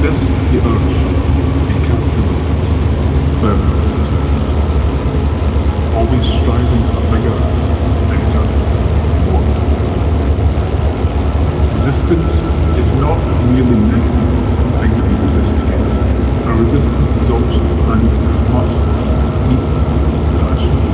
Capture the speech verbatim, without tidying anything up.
resist the urge to be capitalists without resistance, always striving for bigger, better, more. Resistance is not a really negative thing that we resist against. Our resistance is also, and must, be rational.